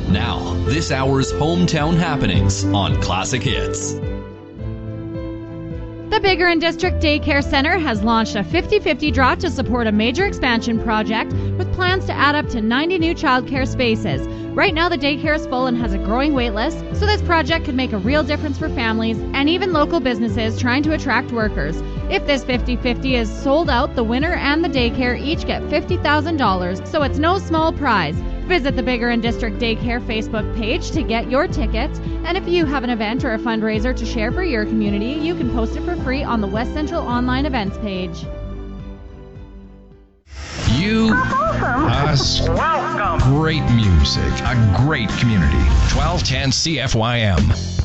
Now, this hour's hometown happenings on Classic Hits. The Bigger and District Daycare Center has launched a 50-50 draw to support a major expansion project with plans to add up to 90 new childcare spaces. Right now, the daycare is full and has a growing wait list, so this project could make a real difference for families and even local businesses trying to attract workers. If this 50-50 is sold out, the winner and the daycare each get $50,000, so it's no small prize. Visit the Bigger and District Daycare Facebook page to get your tickets, and if you have an event or a fundraiser to share for your community, you can post it for free on the West Central Online Events page. You, us, welcome. Great music, a great community. 1210 CFYM.